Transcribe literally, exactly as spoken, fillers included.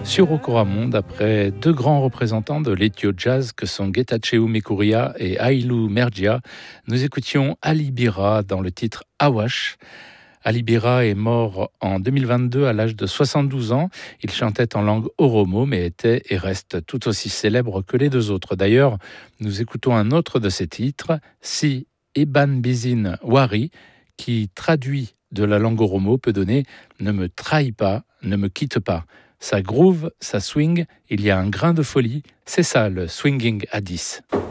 Sur Okoramon, après deux grands représentants de l'ethio jazz que sont Getachew Mekuria et Aïlou Mergia, nous écoutions Ali Bira dans le titre Awash. Ali Bira est mort en deux mille vingt-deux à l'âge de soixante-douze ans. Il chantait en langue oromo, mais était et reste tout aussi célèbre que les deux autres. D'ailleurs, nous écoutons un autre de ses titres, Si Eban Bizin Wari, qui traduit de la langue oromo peut donner « Ne me trahis pas, ne me quitte pas ». Ça groove, ça swing, il y a un grain de folie, c'est ça le swinging à dix.